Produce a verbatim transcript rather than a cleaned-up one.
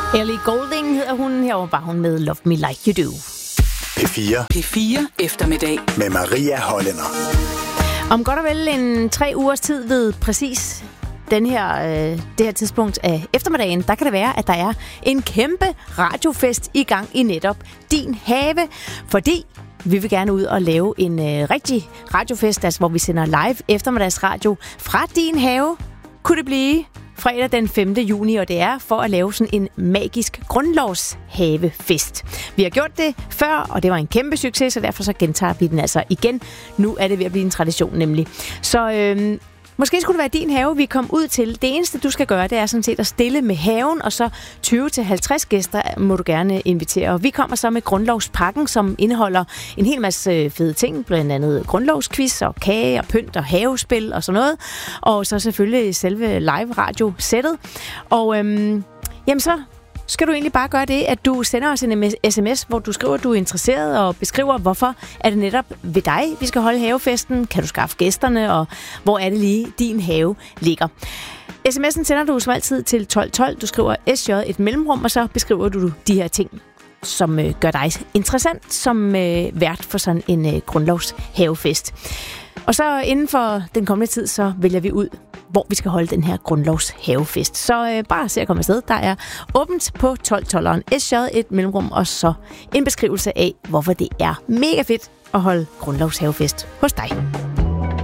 Ellie Goulding hedder hun. Her var hun med Love Me Like You Do. P fire. P fire eftermiddag. Med Maria Hollænder. Om godt og vel en tre ugers tid ved præcis den her, øh, det her tidspunkt af eftermiddagen, der kan det være, at der er en kæmpe radiofest i gang i netop din have. Fordi vi vil gerne ud og lave en øh, rigtig radiofest, altså hvor vi sender live eftermiddagsradio fra din have. Kunne det blive fredag den femte juni, og det er for at lave sådan en magisk grundlovshavefest. Vi har gjort det før, og det var en kæmpe succes, så derfor så gentager vi den altså igen. Nu er det ved at blive en tradition nemlig. Så øh, måske skulle det være din have, vi kom ud til. Det eneste, du skal gøre, det er sådan set at stille med haven, og så tyve til halvtreds gæster må du gerne invitere. Og vi kommer så med grundlovspakken, som indeholder en hel masse fede ting, blandt andet grundlovsquiz og kage og pynt og havespil og sådan noget. Og så selvfølgelig selve live-radio-sættet. Og øhm, jamen så skal du egentlig bare gøre det, at du sender os en sms, hvor du skriver, at du er interesseret, og beskriver, hvorfor er det netop ved dig, vi skal holde havefesten, kan du skaffe gæsterne, og hvor er det lige, din have ligger. Sms'en sender du som altid til tolv tolv. Du skriver S J et mellemrum, og så beskriver du de her ting, som øh, gør dig interessant som øh, vært for sådan en øh, grundlovshavefest. Og så inden for den kommende tid, så vælger vi ud, hvor vi skal holde den her grundlovshavefest. Så øh, bare se at komme afsted. Der er åbent på tolv tolveren. S J et mellemrum, og så en beskrivelse af, hvorfor det er mega fedt at holde grundlovshavefest hos dig.